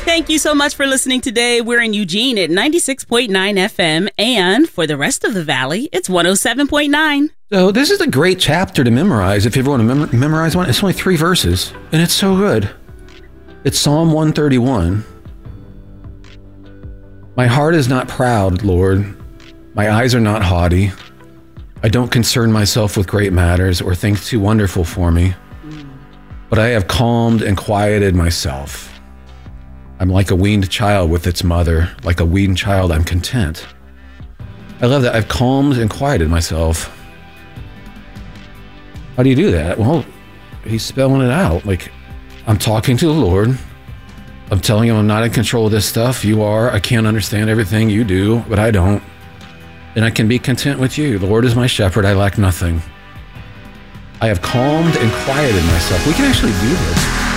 Thank you so much for listening today. We're in Eugene at 96.9 FM. And for the rest of the Valley, it's 107.9. So this is a great chapter to memorize. If you ever want to memorize one, it's only 3 verses. And it's so good. It's Psalm 131. My heart is not proud, Lord. My eyes are not haughty. I don't concern myself with great matters or things too wonderful for me. But I have calmed and quieted myself. I'm like a weaned child with its mother. Like a weaned child, I'm content. I love that. I've calmed and quieted myself. How do you do that? Well, he's spelling it out. Like, I'm talking to the Lord. I'm telling him I'm not in control of this stuff. You are. I can't understand everything you do, but I don't. And I can be content with you. The Lord is my shepherd. I lack nothing. I have calmed and quieted myself. We can actually do this.